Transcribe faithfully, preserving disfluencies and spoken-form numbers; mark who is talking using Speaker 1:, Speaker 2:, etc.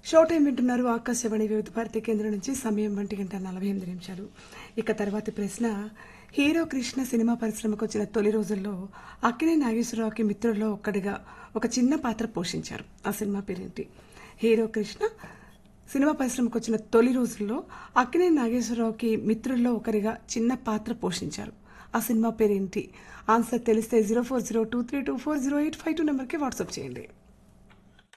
Speaker 1: Show time వింటున్నారు ఆకాశవాణి వివిధ భారతి కేంద్రం నుంచి. సమయం ఒంటి గంట నలభై ఎనిమిది నిమిషాలు. ఇక తర్వాతి ప్రశ్న, హీరో కృష్ణ సినిమా పరిశ్రమకు వచ్చిన తొలి రోజుల్లో అక్కినేని నాగేశ్వరరావుకి మిత్రుల్లో ఒక్కడిగా ఒక చిన్న పాత్ర పోషించారు. ఆ సినిమా పేరేంటి? హీరో కృష్ణ సినిమా పరిశ్రమకు వచ్చిన తొలి రోజుల్లో అక్కినేని నాగేశ్వరరావుకి మిత్రుల్లో ఒకరిగా చిన్న పాత్ర పోషించారు. ఆ సినిమా పేరేంటి? ఆన్సర్ తెలిస్తే zero four zero two three two four zero eight five two నెంబర్కి వాట్సాప్ చేయండి.